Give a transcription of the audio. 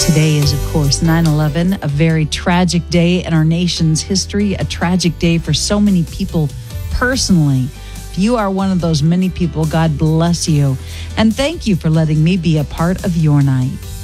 Today is, of course, 9/11, a very tragic day in our nation's history, a tragic day for so many people personally. If you are one of those many people, God bless you. And thank you for letting me be a part of your night.